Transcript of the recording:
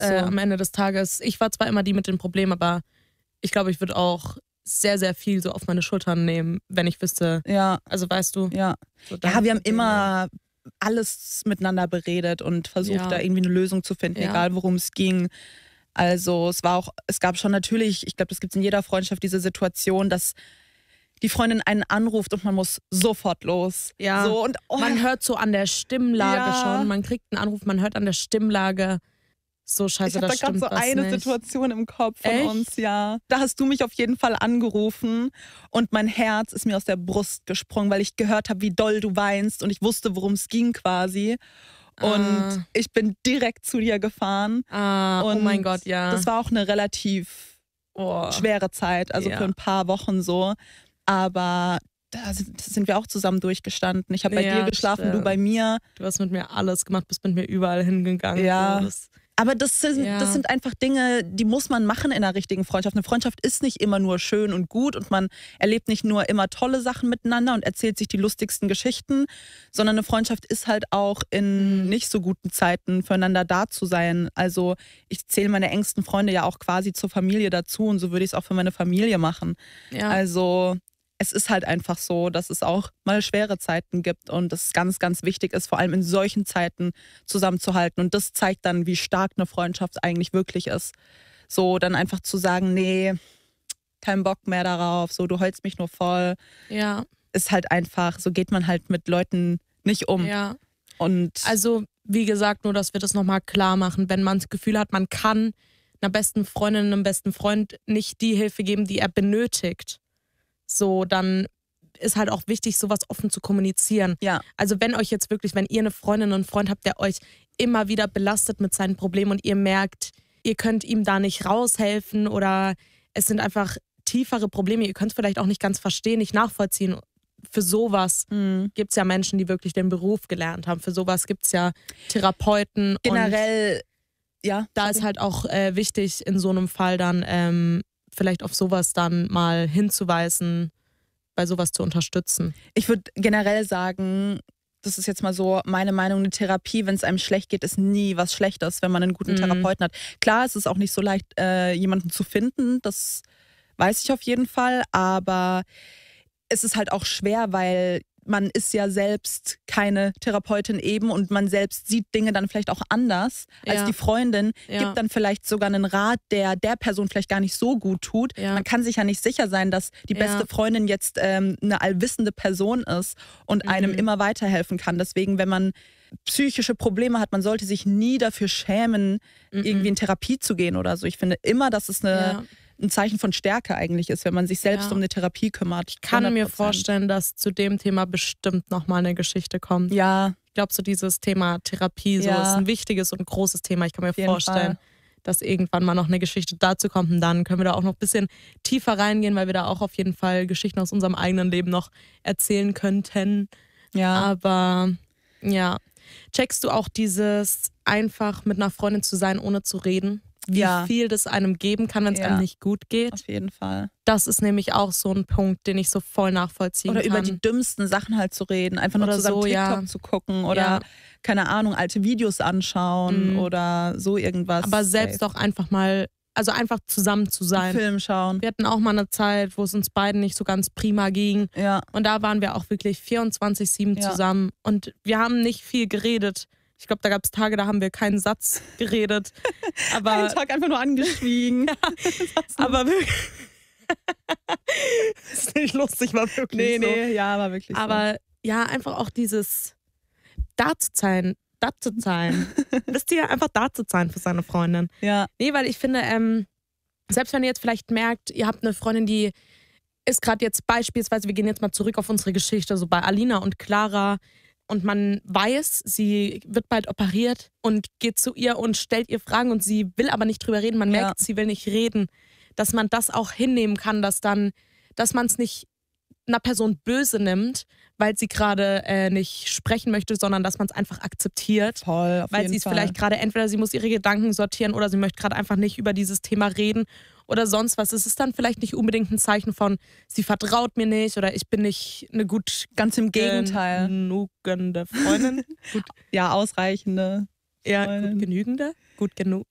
am Ende des Tages. Ich war zwar immer die mit den Problemen, aber ich glaube, ich würde auch sehr, sehr viel so auf meine Schultern nehmen, wenn ich wüsste. Ja. Also weißt du. Ja, so ja, wir haben immer alles miteinander beredet und versucht, da irgendwie eine Lösung zu finden, egal worum es ging. Also es gab schon natürlich, ich glaube, das gibt es in jeder Freundschaft, diese Situation, dass die Freundin einen anruft und man muss sofort los. Ja, so, und, man hört so an der Stimmlage schon, man kriegt einen Anruf, man hört an der Stimmlage, so scheiße, das stimmt was nicht. Ich habe da gerade so eine Situation im Kopf von uns, ja. Da hast du mich auf jeden Fall angerufen und mein Herz ist mir aus der Brust gesprungen, weil ich gehört habe, wie doll du weinst und ich wusste, worum es ging quasi. Und ich bin direkt zu dir gefahren. Und oh mein Gott, ja. Das war auch eine relativ schwere Zeit, also für ein paar Wochen so. Aber da sind wir auch zusammen durchgestanden. Ich habe bei dir geschlafen, du bei mir. Du hast mit mir alles gemacht, bist mit mir überall hingegangen. Ja. Aber das sind einfach Dinge, die muss man machen in einer richtigen Freundschaft. Eine Freundschaft ist nicht immer nur schön und gut und man erlebt nicht nur immer tolle Sachen miteinander und erzählt sich die lustigsten Geschichten, sondern eine Freundschaft ist halt auch in nicht so guten Zeiten füreinander da zu sein. Also ich zähle meine engsten Freunde ja auch quasi zur Familie dazu und so würde ich es auch für meine Familie machen. Ja. Also es ist halt einfach so, dass es auch mal schwere Zeiten gibt und es ganz, ganz wichtig ist, vor allem in solchen Zeiten zusammenzuhalten. Und das zeigt dann, wie stark eine Freundschaft eigentlich wirklich ist. So dann einfach zu sagen, nee, kein Bock mehr darauf, so du heulst mich nur voll. Ja. Ist halt einfach, so geht man halt mit Leuten nicht um. Ja. Und also wie gesagt, nur, dass wir das nochmal klar machen, wenn man das Gefühl hat, man kann einer besten Freundin, einem besten Freund nicht die Hilfe geben, die er benötigt. So, dann ist halt auch wichtig, sowas offen zu kommunizieren. Ja. Also wenn euch jetzt wirklich, wenn ihr eine Freundin und einen Freund habt, der euch immer wieder belastet mit seinen Problemen und ihr merkt, ihr könnt ihm da nicht raushelfen oder es sind einfach tiefere Probleme, ihr könnt es vielleicht auch nicht ganz verstehen, nicht nachvollziehen. Für sowas gibt es ja Menschen, die wirklich den Beruf gelernt haben. Für sowas gibt es ja Therapeuten. Generell, und da ist halt auch wichtig, in so einem Fall dann vielleicht auf sowas dann mal hinzuweisen, bei sowas zu unterstützen. Ich würde generell sagen, das ist jetzt mal so meine Meinung, eine Therapie, wenn es einem schlecht geht, ist nie was Schlechtes, wenn man einen guten Therapeuten hat. Klar, es ist auch nicht so leicht, jemanden zu finden, das weiß ich auf jeden Fall, aber es ist halt auch schwer, weil man ist ja selbst keine Therapeutin eben und man selbst sieht Dinge dann vielleicht auch anders als die Freundin, gibt dann vielleicht sogar einen Rat, der Person vielleicht gar nicht so gut tut. Man kann sich ja nicht sicher sein, dass die beste Freundin jetzt eine allwissende Person ist und einem immer weiterhelfen kann. Deswegen, wenn man psychische Probleme hat, man sollte sich nie dafür schämen, irgendwie in Therapie zu gehen oder so. Ich finde immer, dass es ein Zeichen von Stärke eigentlich ist, wenn man sich selbst um eine Therapie kümmert. Ich kann mir vorstellen, dass zu dem Thema bestimmt nochmal eine Geschichte kommt. Ja. Ich glaube, so dieses Thema Therapie so ist ein wichtiges und großes Thema. Ich kann mir vorstellen, dass irgendwann mal noch eine Geschichte dazu kommt und dann können wir da auch noch ein bisschen tiefer reingehen, weil wir da auch auf jeden Fall Geschichten aus unserem eigenen Leben noch erzählen könnten. Ja. Aber ja, checkst du auch dieses einfach mit einer Freundin zu sein, ohne zu reden? Wie viel das einem geben kann, wenn es einem nicht gut geht. Auf jeden Fall. Das ist nämlich auch so ein Punkt, den ich so voll nachvollziehen kann. Oder über die dümmsten Sachen halt zu reden. Einfach nur zusammen TikTok zu gucken oder, keine Ahnung, alte Videos anschauen oder so irgendwas. Aber selbst auch einfach mal, also einfach zusammen zu sein. Einen Film schauen. Wir hatten auch mal eine Zeit, wo es uns beiden nicht so ganz prima ging. Ja. Und da waren wir auch wirklich 24/7 zusammen. Und wir haben nicht viel geredet. Ich glaube, da gab es Tage, da haben wir keinen Satz geredet. Aber einen Tag einfach nur angeschwiegen. Aber wirklich. Das ist nicht lustig, war wirklich so. Nee, ja, war wirklich so. Aber ja, einfach auch dieses da zu sein. Wisst ihr, einfach da zu sein für seine Freundin. Ja. Nee, weil ich finde, selbst wenn ihr jetzt vielleicht merkt, ihr habt eine Freundin, die ist gerade jetzt beispielsweise, wir gehen jetzt mal zurück auf unsere Geschichte, so bei Alina und Clara, und man weiß, sie wird bald operiert und geht zu ihr und stellt ihr Fragen und sie will aber nicht drüber reden. Man merkt, sie will nicht reden. Dass man das auch hinnehmen kann, dass man es nicht einer Person böse nimmt, weil sie gerade nicht sprechen möchte, sondern dass man es einfach akzeptiert. Voll, auf weil jeden sie es Fall. vielleicht gerade, entweder sie muss ihre Gedanken sortieren oder sie möchte gerade einfach nicht über dieses Thema reden oder sonst was. Es ist dann vielleicht nicht unbedingt ein Zeichen von, sie vertraut mir nicht oder ich bin nicht eine gut ganz im Gegenteil genügende Freundin. Ja, ausreichende Ja, Freundin. gut genügende? Gut genug.